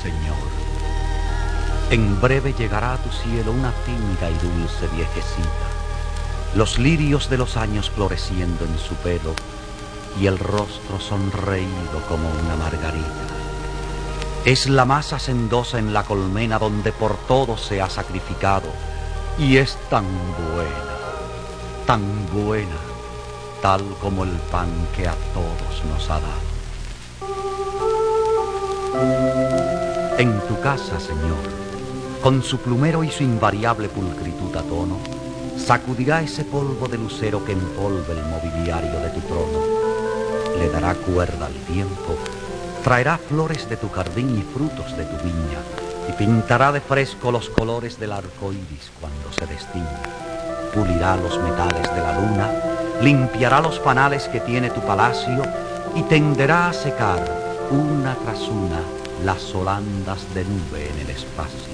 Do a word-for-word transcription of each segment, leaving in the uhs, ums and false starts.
Señor. En breve llegará a tu cielo una tímida y dulce viejecita, los lirios de los años floreciendo en su pelo y el rostro sonreído como una margarita. Es la más hacendosa en la colmena donde por todos se ha sacrificado, y es tan buena, tan buena, tal como el pan que a todos nos ha dado. En tu casa, Señor, con su plumero y su invariable pulcritud a tono, sacudirá ese polvo de lucero que envolve el mobiliario de tu trono, le dará cuerda al tiempo, traerá flores de tu jardín y frutos de tu viña, y pintará de fresco los colores del arco iris cuando se destiña. Pulirá los metales de la luna, limpiará los panales que tiene tu palacio y tenderá a secar, una tras una, las holandas de nube en el espacio.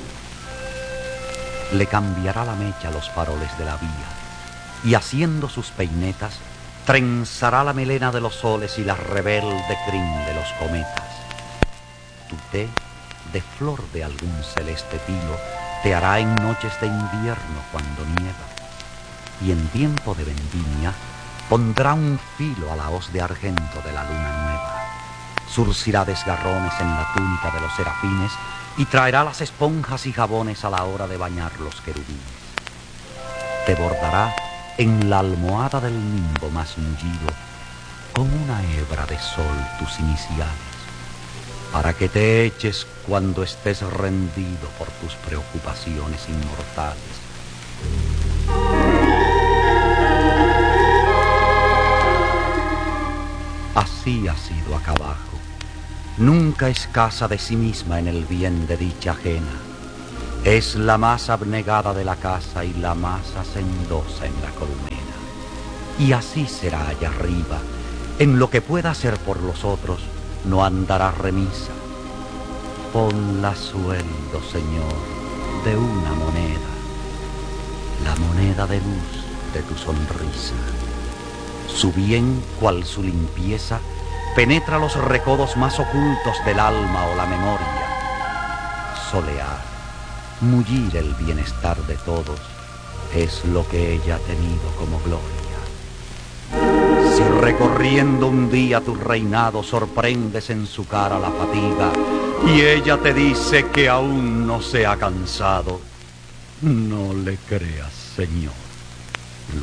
Le cambiará la mecha a los faroles de la vía, y haciendo sus peinetas, trenzará la melena de los soles y la rebelde crin de los cometas. Tu té, de flor de algún celeste tilo, te hará en noches de invierno cuando nieva, y en tiempo de vendimia pondrá un filo a la hoz de argento de la luna nueva. Surcirá desgarrones en la túnica de los serafines y traerá las esponjas y jabones a la hora de bañar los querubines. Te bordará en la almohada del nimbo más mullido con una hebra de sol tus iniciales, para que te eches cuando estés rendido por tus preocupaciones inmortales. Así ha sido acá abajo. Nunca es casa de sí misma en el bien de dicha ajena. Es la más abnegada de la casa y la más hacendosa en la colmena. Y así será allá arriba. En lo que pueda hacer por los otros, no andará remisa. Ponla sueldo, Señor, de una moneda, la moneda de luz de tu sonrisa. Su bien, cual su limpieza, penetra los recodos más ocultos del alma o la memoria. Solear, mullir el bienestar de todos, es lo que ella ha tenido como gloria. Si recorriendo un día tu reinado sorprendes en su cara la fatiga, y ella te dice que aún no se ha cansado, no le creas, Señor.